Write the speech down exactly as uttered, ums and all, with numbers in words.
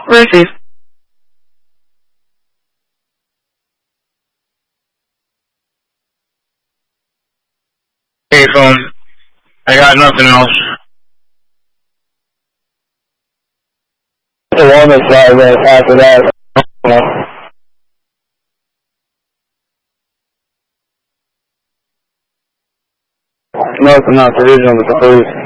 Receive. Hey, phone. I got nothing else. The one that's uh, right after that. No, it's not. Division of the police.